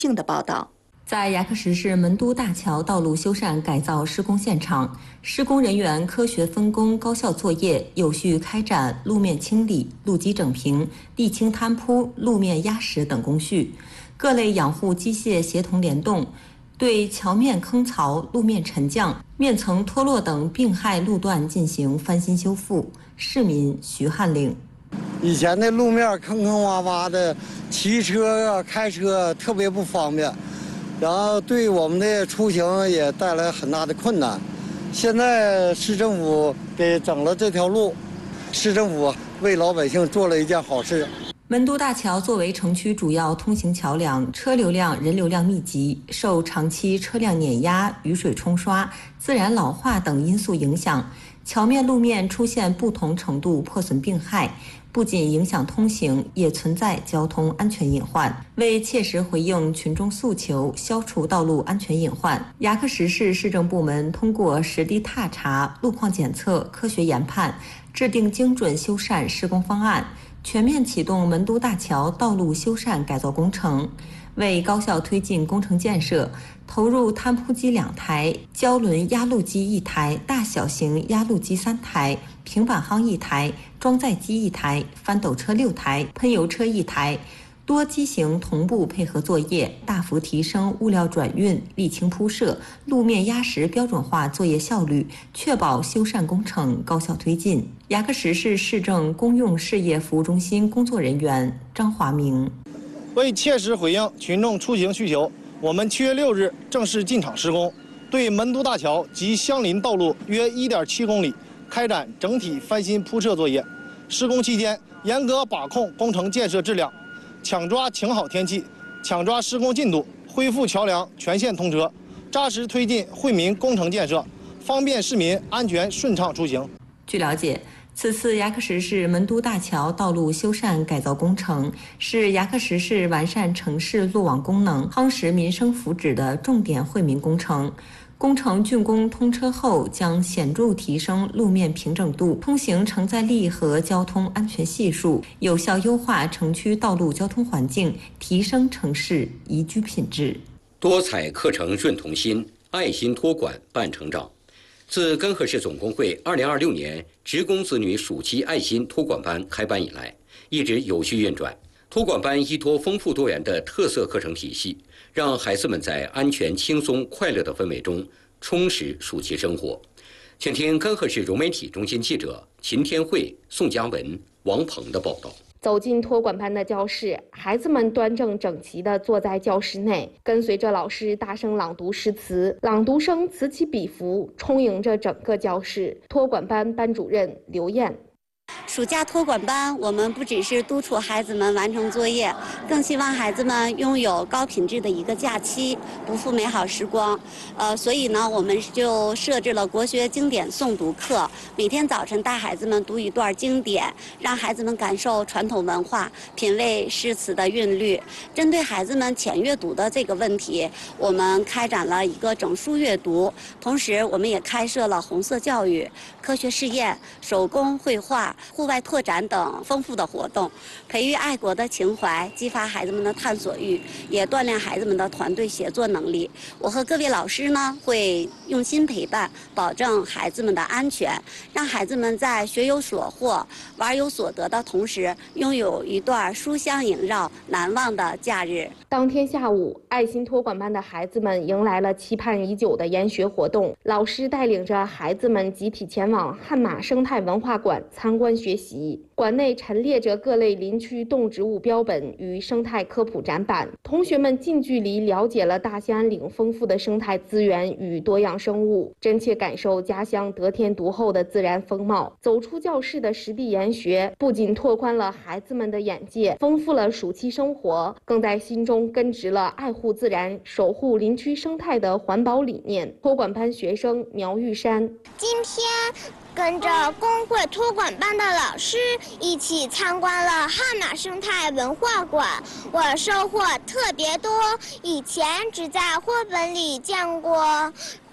静的报道。 在牙克石市门都大桥道路修缮改造施工现场，施工人员科学分工、高效作业，有序开展路面清理、路基整平、地清摊铺、路面压实等工序，各类养护机械协同联动，对桥面坑槽、路面沉降、面层脱落等病害路段进行翻新修复。市民徐汉岭： 以前的路面坑坑洼洼的，骑车啊、开车特别不方便。然后对我们的出行也带来很大的困难。现在市政府给整了这条路，市政府为老百姓做了一件好事。 门都大桥作为城区主要通行桥梁，车流量、人流量密集，受长期车辆碾压、雨水冲刷、自然老化等因素影响，桥面路面出现不同程度破损病害，不仅影响通行，也存在交通安全隐患。为切实回应群众诉求，消除道路安全隐患，牙克石市市政部门通过实地踏查、路况检测、科学研判，制定精准修缮施工方案，全面启动门都大桥道路修缮改造工程。为高效推进工程建设，投入摊铺机2台、胶轮压路机1台、大小型压路机3台、平板夯1台、装载机1台、翻斗车6台、喷油车1台，多机型同步配合作业，大幅提升物料转运、沥青铺设、路面压实标准化作业效率，确保修缮工程高效推进。牙克石市市政公用事业服务中心工作人员张华明： 为切实回应群众出行需求，我们7月6日正式进场施工，对门都大桥及相邻道路约1.7公里开展整体翻新铺设作业。施工期间，严格把控工程建设质量，抢抓晴好天气，抢抓施工进度，恢复桥梁全线通车，扎实推进惠民工程建设，方便市民安全顺畅出行。 据了解，此次牙克石市门都大桥道路修缮改造工程是牙克石市完善城市路网功能、夯实民生福祉的重点惠民工程。工程竣工通车后，将显著提升路面平整度、通行承载力和交通安全系数，有效优化城区道路交通环境，提升城市宜居品质。 多彩课程润童心，爱心托管伴成长。自根河市总工会2026年职工子女暑期爱心托管班开班以来，一直有序运转。托管班依托丰富多元的特色课程体系，让孩子们在安全、轻松、快乐的氛围中充实暑期生活。请听根河市融媒体中心记者秦天慧、宋佳文、王鹏的报道。 走进托管班的教室，孩子们端正整齐地坐在教室内，跟随着老师大声朗读诗词，朗读声此起彼伏，充盈着整个教室。托管班班主任刘艳： 暑假托管班，我们不只是督促孩子们完成作业，更希望孩子们拥有高品质的一个假期，不负美好时光。所以呢，我们就设置了国学经典诵读课，每天早晨带孩子们读一段经典，让孩子们感受传统文化，品味诗词的韵律。针对孩子们浅阅读的这个问题，我们开展了一个整书阅读，同时我们也开设了红色教育、科学实验、手工绘画、户外拓展等丰富的活动，培育爱国的情怀，激发孩子们的探索欲，也锻炼孩子们的团队协作能力。我和各位老师呢，会用心陪伴，保证孩子们的安全，让孩子们在学有所获、玩有所得的同时，拥有一段书香萦绕、难忘的假日。 当天下午，爱心托管班的孩子们迎来了期盼已久的研学活动，老师带领着孩子们集体前往悍马生态文化馆参观学习。馆内陈列着各类林区动植物标本与生态科普展板，同学们近距离了解了大兴安岭丰富的生态资源与多样生物，真切感受家乡得天独厚的自然风貌。走出教室的实地研学，不仅拓宽了孩子们的眼界，丰富了暑期生活，更在心中根植了爱护自然、守护林区生态的环保理念。托管班学生苗玉山： 今天跟着工会托管班的老师一起参观了悍马生态文化馆，我收获特别多。以前只在绘本里见过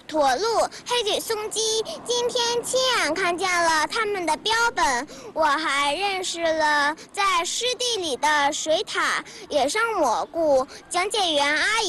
驼鹿、黑嘴松鸡。今天亲眼看见了它们的标本，我还认识了在湿地里的水獭、野生蘑菇。讲解员阿姨